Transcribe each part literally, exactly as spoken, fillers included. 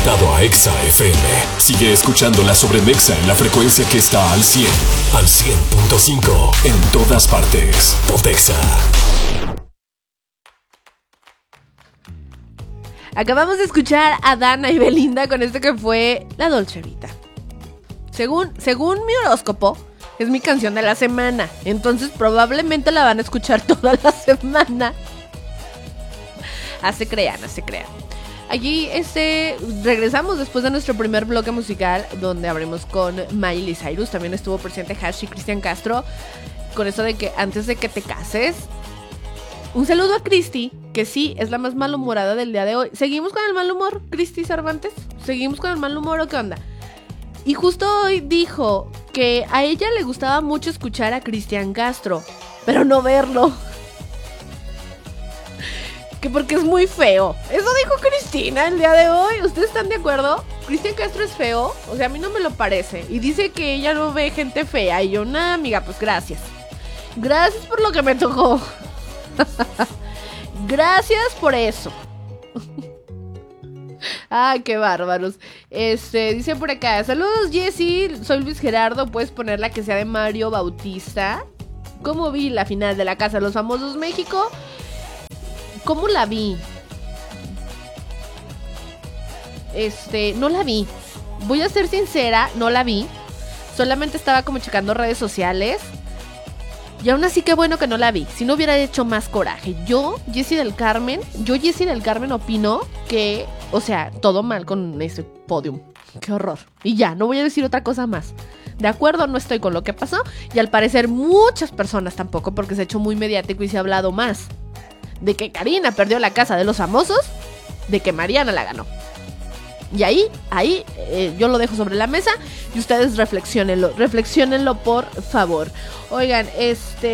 conectado a Exa F M. Sigue escuchando la Sobremexa en la frecuencia que está al cien, al cien punto cinco, en todas partes. Pontexa. Acabamos de escuchar a Dana y Belinda con esto que fue La Dolce Vita. Según, según mi horóscopo, es mi canción de la semana. Entonces probablemente la van a escuchar toda la semana. Hace crean, hace crean. Aquí este, regresamos después de nuestro primer bloque musical, donde abrimos con Miley Cyrus. También estuvo presente Hash y Cristian Castro, con eso de que antes de que te cases. Un saludo a Cristi, que sí, es la más malhumorada del día de hoy. ¿Seguimos con el mal humor, Cristi Cervantes? ¿Seguimos con el mal humor o qué onda? Y justo hoy dijo que a ella le gustaba mucho escuchar a Cristian Castro, pero no verlo. Que porque es muy feo. Eso dijo Cristina el día de hoy. ¿Ustedes están de acuerdo? ¿Cristian Castro es feo? O sea, a mí no me lo parece. Y dice que ella no ve gente fea. Y yo, nada, amiga, pues gracias. Gracias por lo que me tocó. Gracias por eso. Ay, qué bárbaros. Este, dice por acá: saludos, Jessy, soy Luis Gerardo. ¿Puedes poner la que sea de Mario Bautista? ¿Cómo vi la final de La Casa de los Famosos México? ¿Cómo la vi? Este, no la vi. Voy a ser sincera, no la vi. Solamente estaba como checando redes sociales. Y aún así, qué bueno que no la vi. Si no hubiera hecho más coraje. Yo, Jessy del Carmen, yo, Jessy del Carmen, opino que, o sea, todo mal con ese podium. Qué horror. Y ya, no voy a decir otra cosa más. De acuerdo, no estoy con lo que pasó. Y al parecer muchas personas tampoco, porque se ha hecho muy mediático y se ha hablado más de que Karina perdió La Casa de los Famosos, de que Mariana la ganó. Y ahí, ahí, eh, yo lo dejo sobre la mesa y ustedes reflexionenlo, reflexionenlo por favor. Oigan, este,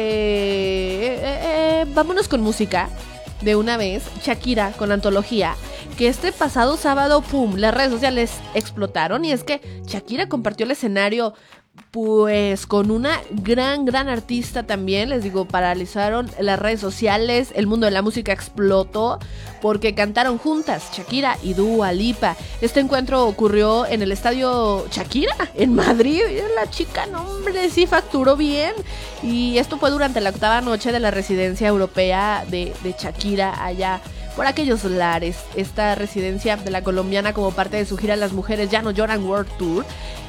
eh, eh, vámonos con música de una vez. Shakira con Antología, que este pasado sábado, pum, las redes sociales explotaron. Y es que Shakira compartió el escenario pues con una gran, gran artista también. Les digo, paralizaron las redes sociales, el mundo de la música explotó porque cantaron juntas Shakira y Dua Lipa. Este encuentro ocurrió en el estadio Shakira, en Madrid. La chica, no hombre, sí facturó bien. Y esto fue durante la octava noche de la residencia europea de, de Shakira allá por aquellos lares. Esta residencia de la colombiana como parte de su gira Las Mujeres Ya No Lloran World Tour.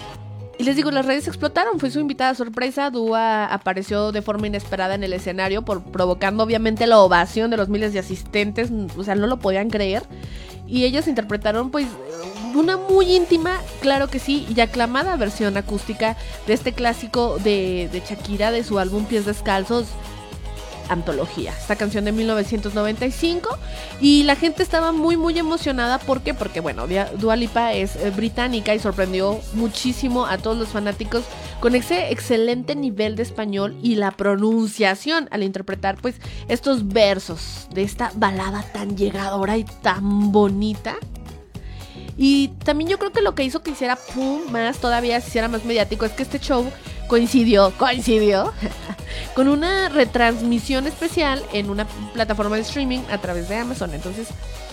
Y les digo, las redes explotaron, fue su invitada sorpresa. Dua apareció de forma inesperada en el escenario, por, provocando obviamente la ovación de los miles de asistentes. O sea, no lo podían creer. Y ellos interpretaron pues una muy íntima, claro que sí, y aclamada versión acústica de este clásico de, de Shakira, de su álbum Pies Descalzos, Antología, esta canción de mil novecientos noventa y cinco. Y la gente estaba muy muy emocionada. ¿Por qué? Porque bueno, Dua Lipa es eh, británica y sorprendió muchísimo a todos los fanáticos con ese excelente nivel de español y la pronunciación al interpretar pues estos versos de esta balada tan llegadora y tan bonita. Y también yo creo que lo que hizo que hiciera pum más, todavía se hiciera más mediático, es que este show coincidió, coincidió con una retransmisión especial en una plataforma de streaming a través de Amazon. Entonces,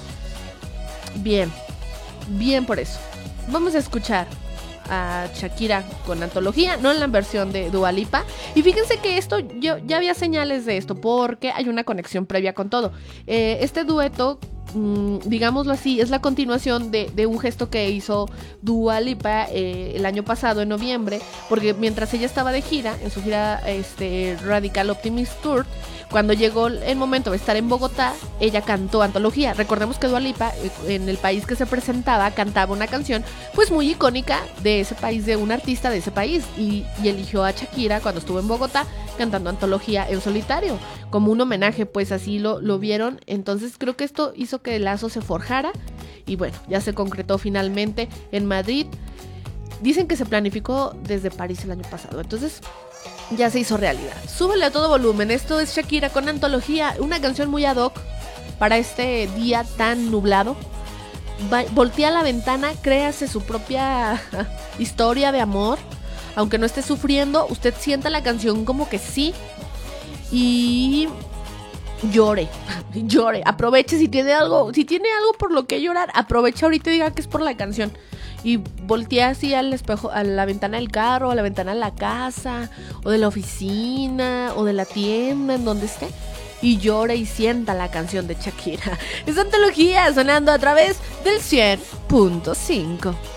bien, bien por eso. Vamos a escuchar a Shakira con Antología, no en la versión de Dua Lipa. Y fíjense que esto, yo ya había señales de esto, porque hay una conexión previa con todo. Eh, este dueto, mmm, digámoslo así, es la continuación de, de un gesto que hizo Dua Lipa eh, el año pasado, en noviembre, porque mientras ella estaba de gira, en su gira este, Radical Optimist Tour, cuando llegó el momento de estar en Bogotá, ella cantó Antología. Recordemos que Dua Lipa, en el país que se presentaba, cantaba una canción pues muy icónica de ese país, de un artista de ese país, y, y eligió a Shakira cuando estuvo en Bogotá cantando Antología en solitario, como un homenaje, pues así lo, lo vieron. Entonces creo que esto hizo que el lazo se forjara y bueno, ya se concretó finalmente en Madrid. Dicen que se planificó desde París el año pasado, entonces ya se hizo realidad. Súbele a todo volumen. Esto es Shakira con Antología, una canción muy ad hoc para este día tan nublado. Va, voltea la ventana, créase su propia historia de amor. Aunque no esté sufriendo, usted sienta la canción como que sí. Y llore, llore, aproveche si tiene algo, si tiene algo por lo que llorar, aproveche ahorita y diga que es por la canción. Y voltea así al espejo, a la ventana del carro, a la ventana de la casa, o de la oficina, o de la tienda, en donde esté, y llore y sienta la canción de Shakira. Es Antología, sonando a través del cien punto cinco.